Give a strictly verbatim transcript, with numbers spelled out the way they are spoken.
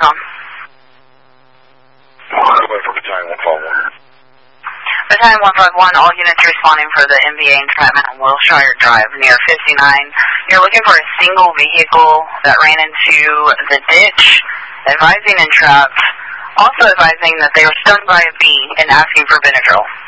com. Wait for Battalion one five one. Battalion one five one, all units responding for the M B A entrapment on Wilshire Drive near fifty-nine. You're looking for a single vehicle that ran into the ditch, advising entrapped, also advising that they were stunned by a bee and asking for Benadryl.